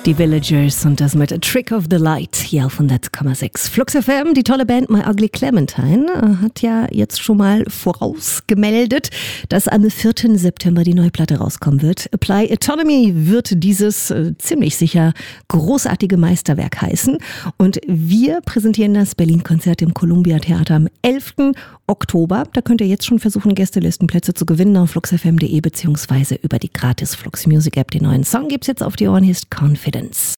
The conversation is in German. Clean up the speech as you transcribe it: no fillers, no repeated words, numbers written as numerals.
Die Villagers und das mit A Trick of the Light hier auf 100,6. Flux FM, die tolle Band My Ugly Clementine, hat ja jetzt schon mal vorausgemeldet, dass am 4. September die neue Platte rauskommen wird. Apply Autonomy wird dieses ziemlich sicher großartige Meisterwerk heißen. Und wir präsentieren das Berlin-Konzert im Columbia Theater am 11. Oktober. Da könnt ihr jetzt schon versuchen, Gästelistenplätze zu gewinnen auf fluxfm.de beziehungsweise über die gratis Flux Music App. Den neuen Song gibt's jetzt auf die Ohren, hier ist Confidence.